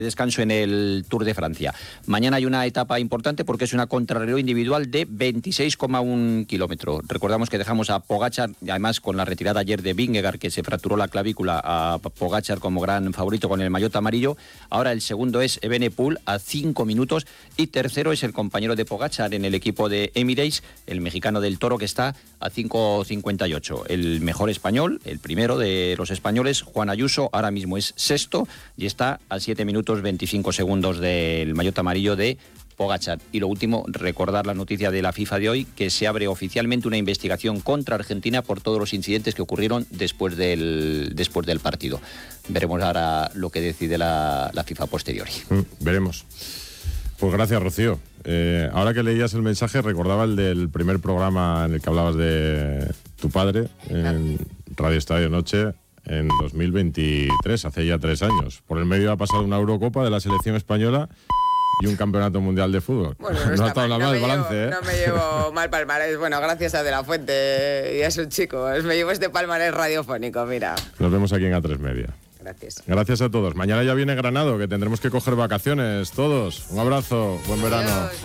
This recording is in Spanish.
descanso en el Tour de Francia. Mañana hay una etapa importante porque es una contrarreloj individual de 26,1 kilómetros. Recordamos que dejamos a Pogačar, y además con la retirada ayer de Vingegaard, que se fracturó la clavícula, a Pogačar como gran favorito con el maillot amarillo. Ahora el segundo es Evenepoel a 5 minutos y tercero es el compañero de Pogačar en el equipo de Emirates, el mexicano del Toro, que está a 5:58. El mejor español, el primero de los españoles, Juan Ayuso, ahora mismo es sexto y está a 7 minutos 25 segundos del maillot amarillo de Pogačar. Y lo último, recordar la noticia de la FIFA de hoy, que se abre oficialmente una investigación contra Argentina por todos los incidentes que ocurrieron después del partido. Veremos ahora lo que decide la FIFA posteriori. Veremos. Pues gracias, Rocío. Ahora que leías el mensaje, recordaba el del primer programa en el que hablabas de tu padre en Radio Estadio Noche en 2023, hace ya 3 años. Por el medio ha pasado una Eurocopa de la selección española y un campeonato mundial de fútbol. Bueno, no ha estado nada mal el balance, No me llevo mal palmarés. Bueno, gracias a De La Fuente y a sus chicos. Me llevo este palmarés radiofónico, mira. Nos vemos aquí en A3 Media. Gracias. Gracias a todos. Mañana ya viene Granado, que tendremos que coger vacaciones todos. Un abrazo, buen verano. Adiós.